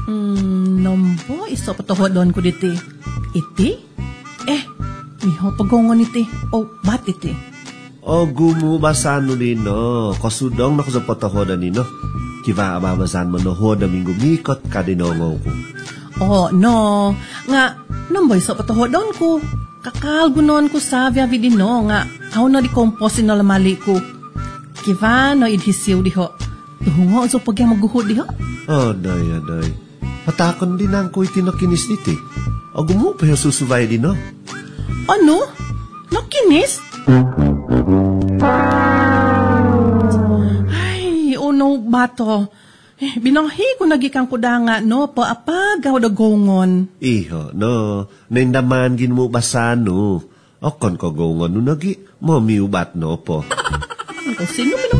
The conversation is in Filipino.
Nombo, iso patuhodon ko diti. Iti? Miho pagongon iti. O, bat iti? O gumubasan no nino, kasudong na ko sa patahodan nino. Kiva ababasan mo no hoda ming gumikot ka dinongaw ko. Oh, no. Nga, nombo iso patuhodon ko. Kakalgunon ko sa viavi dino nga. Aw na di komposin na lamali ko. Kiva no idhisiw diho. Tuhungo so pagyang maguhod diho. Aday. Patakon din ang ko itinakinis niti. O gumupa yung susubay din no. Ano? Nakinis? Ay, uno bato. Binanghi ko nagikang kudanga, no? Paapagaw da gongon. Iho, no. Naindaman gin mo basan, no. O kon ko gongon no nagi. Mamiubat no po. Sino